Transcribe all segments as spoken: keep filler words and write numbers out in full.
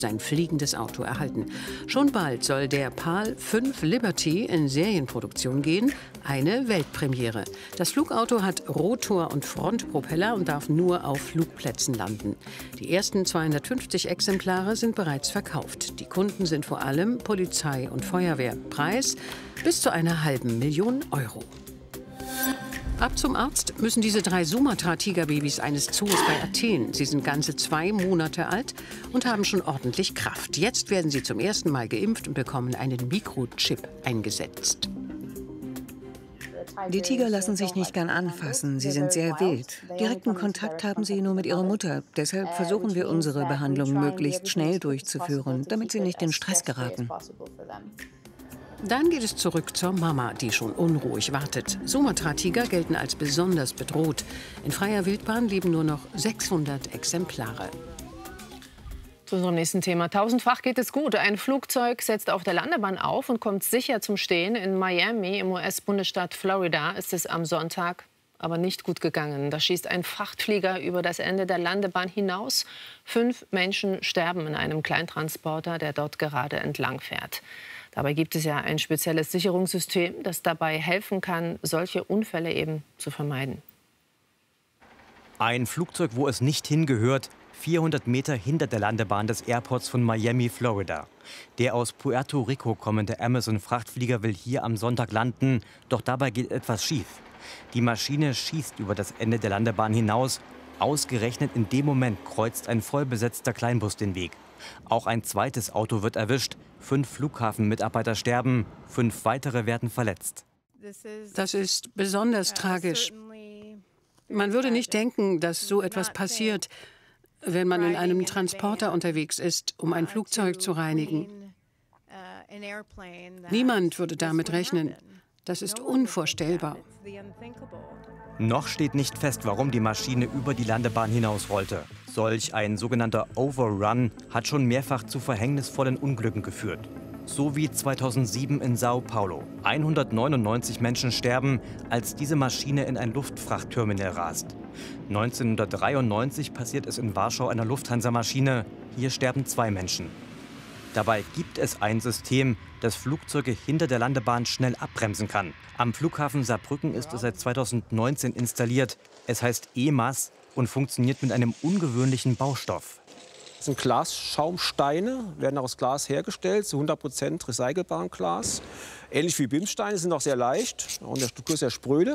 sein fliegendes Auto erhalten. Schon bald soll der PAL fünf Liberty in Serienproduktion gehen, eine Weltpremiere. Das Flugauto hat Rotor- und Frontpropeller und darf nur auf Flugplätzen landen. Die ersten zweihundertfünfzig Exemplare sind bereits verkauft. Die Kunden sind vor allem Polizei und Feuerwehr. Preis bis zu einer halben Million Euro. Ab zum Arzt müssen diese drei Sumatra-Tigerbabys eines Zoos bei Athen. Sie sind ganze zwei Monate alt und haben schon ordentlich Kraft. Jetzt werden sie zum ersten Mal geimpft und bekommen einen Mikrochip eingesetzt. Die Tiger lassen sich nicht gern anfassen. Sie sind sehr wild. Direkten Kontakt haben sie nur mit ihrer Mutter. Deshalb versuchen wir, unsere Behandlung möglichst schnell durchzuführen, damit sie nicht in Stress geraten. Dann geht es zurück zur Mama, die schon unruhig wartet. Sumatra-Tiger gelten als besonders bedroht. In freier Wildbahn leben nur noch sechshundert Exemplare. Zu unserem nächsten Thema. Tausendfach geht es gut. Ein Flugzeug setzt auf der Landebahn auf und kommt sicher zum Stehen. In Miami, im U S-Bundesstaat Florida, ist es am Sonntag aber nicht gut gegangen. Da schießt ein Frachtflieger über das Ende der Landebahn hinaus. Fünf Menschen sterben in einem Kleintransporter, der dort gerade entlang fährt. Dabei gibt es ja ein spezielles Sicherungssystem, das dabei helfen kann, solche Unfälle eben zu vermeiden. Ein Flugzeug, wo es nicht hingehört, vierhundert Meter hinter der Landebahn des Airports von Miami, Florida. Der aus Puerto Rico kommende Amazon-Frachtflieger will hier am Sonntag landen, doch dabei geht etwas schief. Die Maschine schießt über das Ende der Landebahn hinaus. Ausgerechnet in dem Moment kreuzt ein vollbesetzter Kleinbus den Weg. Auch ein zweites Auto wird erwischt. Fünf Flughafenmitarbeiter sterben, fünf weitere werden verletzt. Das ist besonders tragisch. Man würde nicht denken, dass so etwas passiert, wenn man in einem Transporter unterwegs ist, um ein Flugzeug zu reinigen. Niemand würde damit rechnen. Das ist unvorstellbar. Noch steht nicht fest, warum die Maschine über die Landebahn hinausrollte. Solch ein sogenannter Overrun hat schon mehrfach zu verhängnisvollen Unglücken geführt. So wie zweitausendsieben in Sao Paulo. hundertneunundneunzig Menschen sterben, als diese Maschine in ein Luftfrachtterminal rast. neunzehnhundertdreiundneunzig passiert es in Warschau einer Lufthansa-Maschine. Hier sterben zwei Menschen. Dabei gibt es ein System, das Flugzeuge hinter der Landebahn schnell abbremsen kann. Am Flughafen Saarbrücken ist es seit zweitausendneunzehn installiert. Es heißt E M A S und funktioniert mit einem ungewöhnlichen Baustoff. Das sind Glasschaumsteine, werden aus Glas hergestellt, zu hundert Prozent recycelbarem Glas. Ähnlich wie B I M-Steine, sind auch sehr leicht, auch in der Struktur sehr spröde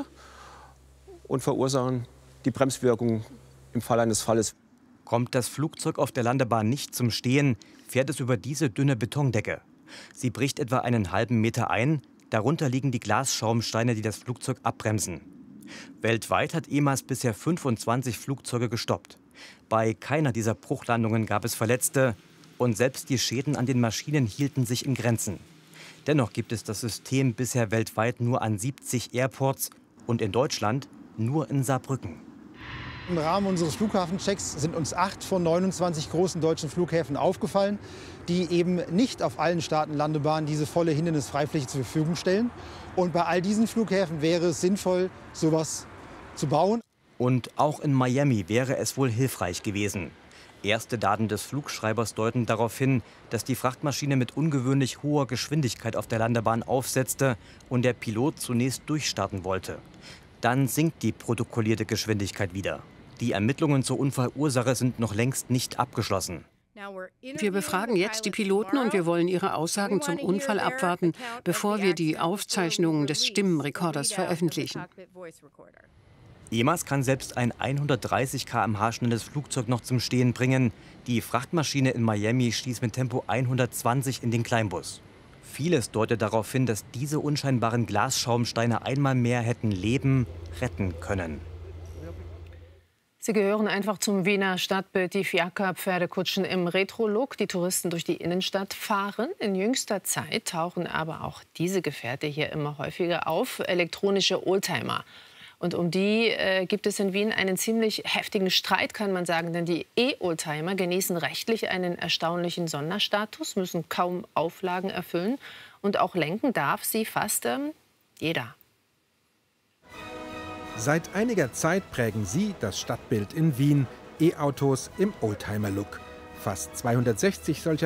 und verursachen die Bremswirkung im Fall eines Falles. Kommt das Flugzeug auf der Landebahn nicht zum Stehen, fährt es über diese dünne Betondecke. Sie bricht etwa einen halben Meter ein, darunter liegen die Glasschaumsteine, die das Flugzeug abbremsen. Weltweit hat E M A S bisher fünfundzwanzig Flugzeuge gestoppt. Bei keiner dieser Bruchlandungen gab es Verletzte und selbst die Schäden an den Maschinen hielten sich in Grenzen. Dennoch gibt es das System bisher weltweit nur an siebzig Airports und in Deutschland nur in Saarbrücken. Im Rahmen unseres Flughafenchecks sind uns acht von neunundzwanzig großen deutschen Flughäfen aufgefallen, die eben nicht auf allen Staatenlandebahnen diese volle Hindernisfreifläche zur Verfügung stellen. Und bei all diesen Flughäfen wäre es sinnvoll, sowas zu bauen. Und auch in Miami wäre es wohl hilfreich gewesen. Erste Daten des Flugschreibers deuten darauf hin, dass die Frachtmaschine mit ungewöhnlich hoher Geschwindigkeit auf der Landebahn aufsetzte und der Pilot zunächst durchstarten wollte. Dann sinkt die protokollierte Geschwindigkeit wieder. Die Ermittlungen zur Unfallursache sind noch längst nicht abgeschlossen. Wir befragen jetzt die Piloten und wir wollen ihre Aussagen zum Unfall abwarten, bevor wir die Aufzeichnungen des Stimmenrekorders veröffentlichen. E M A S kann selbst ein hundertdreißig Kilometer pro Stunde schnelles Flugzeug noch zum Stehen bringen. Die Frachtmaschine in Miami stieß mit Tempo hundertzwanzig in den Kleinbus. Vieles deutet darauf hin, dass diese unscheinbaren Glasschaumsteine einmal mehr hätten Leben retten können. Sie gehören einfach zum Wiener Stadtbild, die Fiaker-Pferdekutschen im Retro-Look, die Touristen durch die Innenstadt fahren. In jüngster Zeit tauchen aber auch diese Gefährte hier immer häufiger auf, elektronische Oldtimer. Und um die äh, gibt es in Wien einen ziemlich heftigen Streit, kann man sagen. Denn die E-Oldtimer genießen rechtlich einen erstaunlichen Sonderstatus, müssen kaum Auflagen erfüllen. Und auch lenken darf sie fast ähm, jeder. Seit einiger Zeit prägen sie das Stadtbild in Wien. E-Autos im Oldtimer-Look. Fast zweihundertsechzig solcher